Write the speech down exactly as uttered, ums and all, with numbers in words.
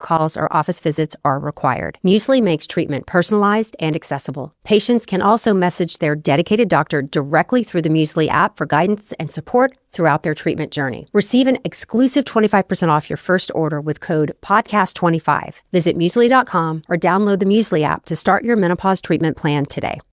calls or office visits are required. Muesli makes treatment personalized and accessible. Patients can also message their dedicated doctor directly through the Muesli app for guidance and support throughout their treatment journey. Receive an exclusive twenty-five percent off your first order with code podcast twenty-five. Visit muesli dot com or download the Muesli app to start your menopause treatment plan today.